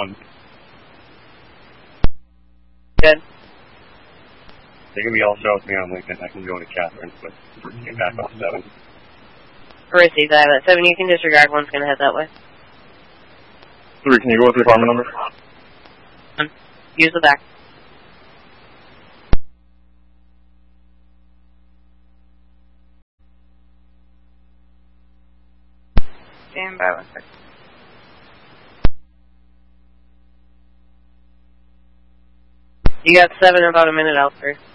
1. Good. They can be all show with me on Lincoln. I can go to Catherine, but get back on 7. Received. I have that 7. You can disregard. 1's going to head that way. 3, can you go with the apartment number? Use the back. Stand by 1 second. You got 7 in about a minute out, sir.